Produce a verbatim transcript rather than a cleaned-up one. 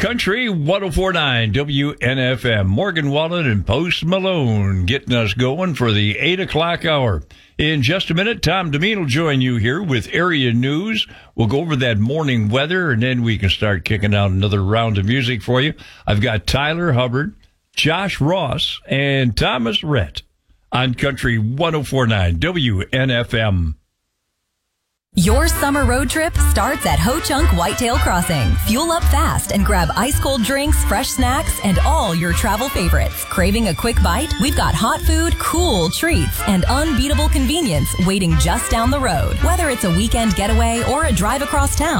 Country one oh four point nine W N F M. Morgan Wallen and Post Malone getting us going for the eight o'clock hour. In just a minute, Tom Demeen will join you here with area news. We'll go over that morning weather, and then we can start kicking out another round of music for you. I've got Tyler Hubbard, Josh Ross, and Thomas Rhett on Country one oh four point nine W N F M. Your summer road trip starts at Ho Chunk Whitetail Crossing. Fuel up fast and grab ice-cold drinks, fresh snacks, and all your travel favorites. Craving a quick bite? We've got hot food, cool treats, and unbeatable convenience waiting just down the road. Whether it's a weekend getaway or a drive across town,